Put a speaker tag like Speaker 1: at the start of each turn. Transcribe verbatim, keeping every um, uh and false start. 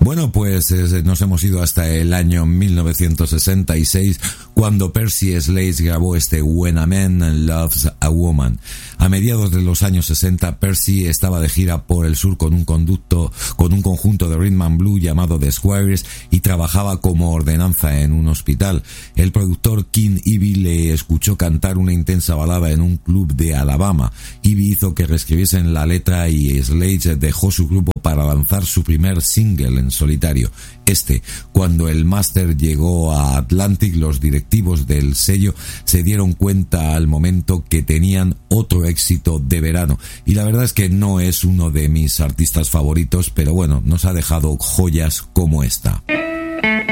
Speaker 1: Bueno, pues eh, nos hemos ido hasta el año mil novecientos sesenta y seis, cuando Percy Sledge grabó este When a Man Loves a Woman. A mediados de los años sesenta, Percy estaba de gira por el sur con un conducto, con un conjunto de rhythm and blues llamado The Squires, y trabajaba como ordenanza en un hospital. El productor King Ivy le escuchó cantar una intensa balada en un club de Alabama. Ivy hizo que reescribiesen la letra y Sledge dejó su grupo para lanzar su primer single en solitario. Este, cuando el máster llegó a Atlantic, los directivos del sello se dieron cuenta al momento que tenían otro éxito de verano. Y la verdad es que no es uno de mis artistas favoritos, pero bueno, nos ha dejado joyas como esta.